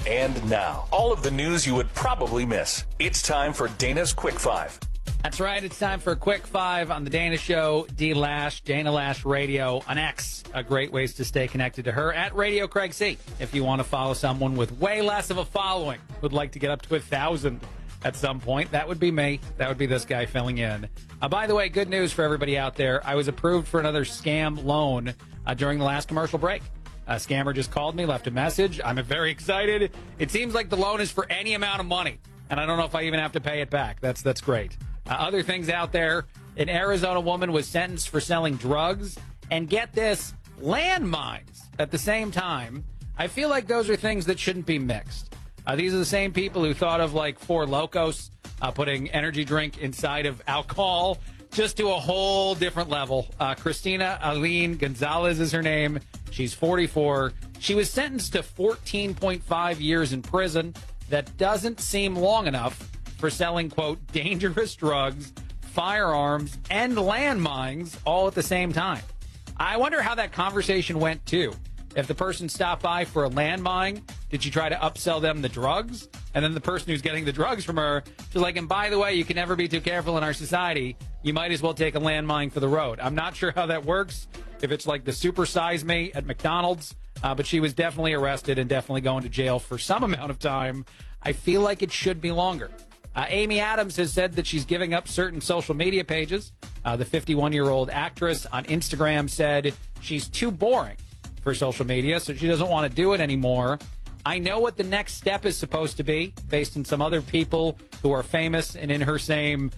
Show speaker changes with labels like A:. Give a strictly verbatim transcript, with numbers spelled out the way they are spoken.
A: And now, all of the news you would probably miss. It's time for Dana's Quick Five.
B: That's right. It's time for a Quick Five on the Dana Show. D Lash, Dana Lash Radio on X. Uh, great ways to stay connected to her at Radio Craig C. If you want to follow someone with way less of a following, who'd like to get up to a thousand at some point, that would be me. That would be this guy filling in. Uh, by the way, good news for everybody out there. I was approved for another scam loan uh, during the last commercial break. A scammer just called me, left a message. I'm very excited. It seems like the loan is for any amount of money, and I don't know if I even have to pay it back. That's that's great. Uh, other things out there. An Arizona woman was sentenced for selling drugs and, get this, landmines at the same time. I feel like those are things that shouldn't be mixed. Uh, these are the same people who thought of, like, Four Locos, uh, putting energy drink inside of alcohol, just to a whole different level. Uh, Christina Aline Gonzalez is her name. She's forty-four. She was sentenced to fourteen point five years in prison. That doesn't seem long enough for selling, quote, dangerous drugs, firearms, and landmines all at the same time. I wonder how that conversation went, too. If the person stopped by for a landmine, did she try to upsell them the drugs? And then the person who's getting the drugs from her, she's like, and by the way, you can never be too careful in our society. You might as well take a landmine for the road. I'm not sure how that works, if it's like the Super Size Me at McDonald's, uh, but she was definitely arrested and definitely going to jail for some amount of time. I feel like it should be longer. Uh, Amy Adams has said that she's giving up certain social media pages. Uh, the fifty-one-year-old actress on Instagram said she's too boring for social media, so she doesn't want to do it anymore. I know what the next step is supposed to be, based on some other people who are famous and in her same